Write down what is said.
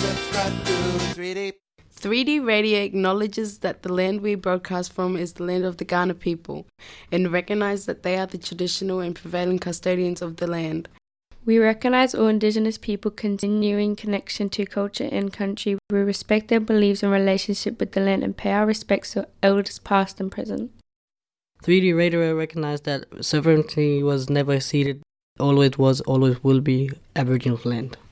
subscribe to 3D. 3D Radio acknowledges that the land we broadcast from is the land of the Kaurna people and recognise that they are the traditional and prevailing custodians of the land. We recognise all Indigenous people continuing connection to culture and country. We respect their beliefs and relationship with the land and pay our respects to elders past and present. 3D Radio recognised that sovereignty was never ceded, always was, always will be Aboriginal land.